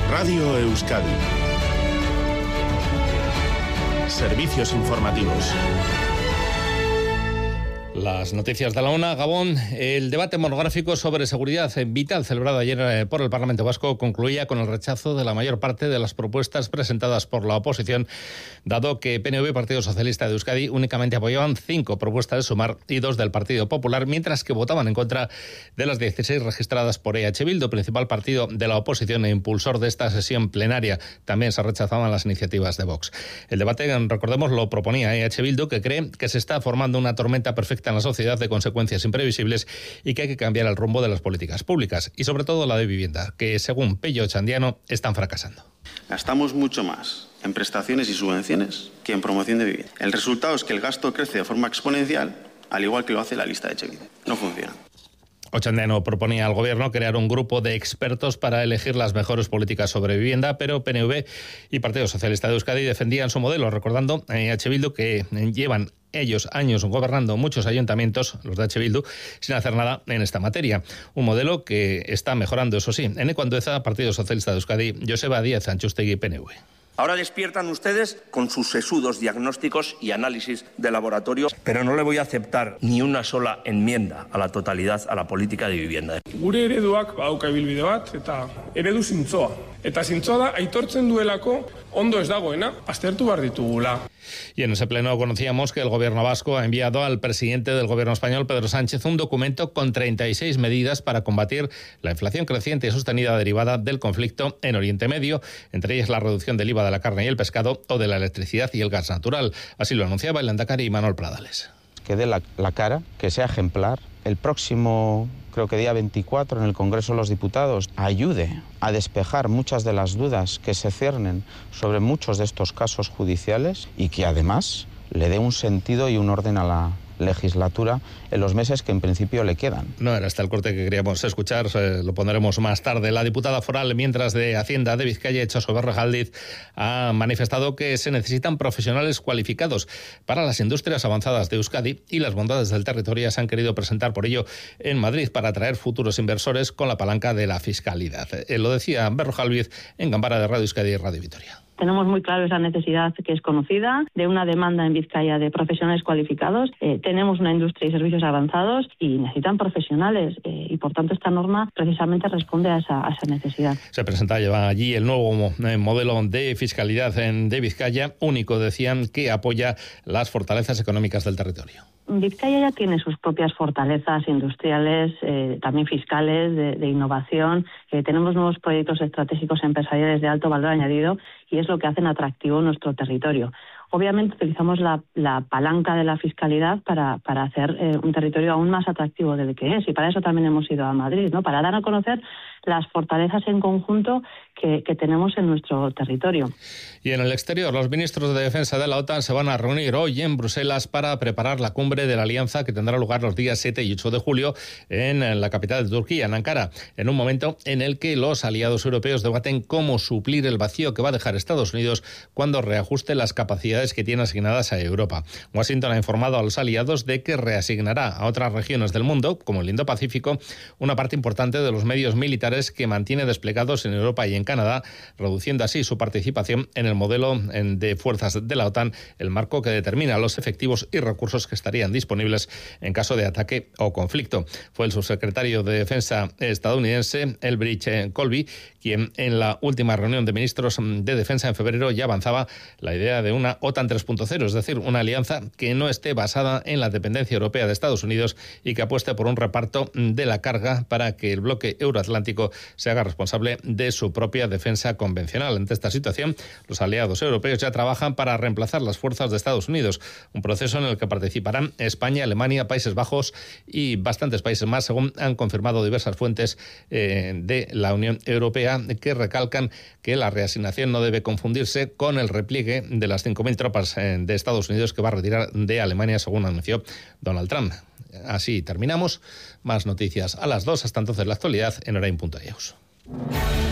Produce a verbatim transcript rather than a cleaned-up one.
Radio Euskadi. Servicios informativos. Las noticias de la una. Gabón. El debate monográfico sobre seguridad vital celebrado ayer por el Parlamento Vasco concluía con el rechazo de la mayor parte de las propuestas presentadas por la oposición, dado que P N V y Partido Socialista de Euskadi únicamente apoyaban cinco propuestas de Sumar y dos del Partido Popular, mientras que votaban en contra de las dieciséis registradas por E H Bildu, principal partido de la oposición e impulsor de esta sesión plenaria. También se rechazaban las iniciativas de Vox. El debate, recordemos, lo proponía E H Bildu, que cree que se está formando una tormenta perfecta en la sociedad de consecuencias imprevisibles y que hay que cambiar el rumbo de las políticas públicas y sobre todo la de vivienda, que según Pello Ochandiano están fracasando. Gastamos mucho más en prestaciones y subvenciones que en promoción de vivienda. El resultado es que el gasto crece de forma exponencial, al igual que lo hace la lista de Echevide. No funciona. Ochandiano proponía al Gobierno crear un grupo de expertos para elegir las mejores políticas sobre vivienda, pero P N V y Partido Socialista de Euskadi defendían su modelo, recordando a E H Bildu que llevan ellos años gobernando muchos ayuntamientos, los de H. Bildu, sin hacer nada en esta materia. Un modelo que está mejorando, eso sí. En Ecuandueza, Partido Socialista de Euskadi, Joseba Díaz Antxustegi, P N V. Ahora despiertan ustedes con sus sesudos diagnósticos y análisis de laboratorio, pero no le voy a aceptar ni una sola enmienda a la totalidad a la política de vivienda. Gure ereduak badauka ibilbide bat eta eredu zintzoa. Eta zintzoa da aitortzen duelako ondo ez dagoena, aztertu behar ditugula. Y en ese pleno conocíamos que el Gobierno vasco ha enviado al presidente del Gobierno español, Pedro Sánchez, un documento con treinta y seis medidas para combatir la inflación creciente y sostenida derivada del conflicto en Oriente Medio, entre ellas la reducción del I V A de la carne y el pescado o de la electricidad y el gas natural. Así lo anunciaba el Lehendakari Imanol Pradales. Que dé la, la cara, que sea ejemplar. El próximo, creo que día veinticuatro, en el Congreso de los Diputados, ayude a despejar muchas de las dudas que se ciernen sobre muchos de estos casos judiciales y que además le dé un sentido y un orden a la legislatura en los meses que en principio le quedan. No era este el corte que queríamos escuchar, eh, lo pondremos más tarde. La diputada foral, mientras de Hacienda de Vizcaya, Itxaso Berrojaldiz, ha manifestado que se necesitan profesionales cualificados para las industrias avanzadas de Euskadi y las bondades del territorio se han querido presentar por ello en Madrid para atraer futuros inversores con la palanca de la fiscalidad. Eh, lo decía Berrojaldiz en Gambara de Radio Euskadi y Radio Vitoria. Tenemos muy claro esa necesidad que es conocida de una demanda en Vizcaya de profesionales cualificados. Eh, tenemos una industria y servicios avanzados y necesitan profesionales eh, y por tanto esta norma precisamente responde a esa, a esa necesidad. Se presenta lleva allí el nuevo modelo de fiscalidad en, de Vizcaya, único, decían, que apoya las fortalezas económicas del territorio. Vizcaya ya tiene sus propias fortalezas industriales, eh, también fiscales, de, de innovación. Eh, tenemos nuevos proyectos estratégicos empresariales de alto valor añadido y es lo que hacen atractivo nuestro territorio. Obviamente utilizamos la, la palanca de la fiscalidad para, para hacer eh, un territorio aún más atractivo del que es y para eso también hemos ido a Madrid, ¿no? Para dar a conocer las fortalezas en conjunto que, que tenemos en nuestro territorio. Y en el exterior, los ministros de Defensa de la OTAN se van a reunir hoy en Bruselas para preparar la cumbre de la Alianza que tendrá lugar los días siete y ocho de julio en la capital de Turquía, en Ankara, en un momento en el que los aliados europeos debaten cómo suplir el vacío que va a dejar Estados Unidos cuando reajuste las capacidades que tiene asignadas a Europa. Washington ha informado a los aliados de que reasignará a otras regiones del mundo, como el Indo-Pacífico, una parte importante de los medios militares que mantiene desplegados en Europa y en Canadá, reduciendo así su participación en el modelo de fuerzas de la OTAN, el marco que determina los efectivos y recursos que estarían disponibles en caso de ataque o conflicto. Fue el subsecretario de Defensa estadounidense, Elbridge Colby, quien en la última reunión de ministros de Defensa en febrero ya avanzaba la idea de una OTAN tres punto cero, es decir, una alianza que no esté basada en la dependencia europea de Estados Unidos y que apueste por un reparto de la carga para que el bloque euroatlántico se haga responsable de su propia defensa convencional. Ante esta situación, los aliados europeos ya trabajan para reemplazar las fuerzas de Estados Unidos, un proceso en el que participarán España, Alemania, Países Bajos y bastantes países más, según han confirmado diversas fuentes eh, de la Unión Europea, que recalcan que la reasignación no debe confundirse con el repliegue de las cinco mil tropas de Estados Unidos que va a retirar de Alemania, según anunció Donald Trump. Así terminamos. Más noticias a las dos. Hasta entonces la actualidad en Orain punto eus.